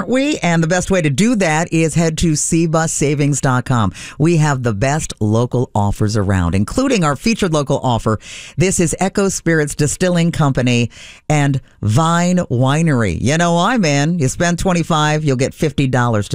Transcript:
we? And the best way to do that is head to cbussavings.com. We have the best local offers around, including our featured local offer. This is Echo Spirits Distilling Company and Vine Winery. You know why, man? You spend $25, you'll get $50 to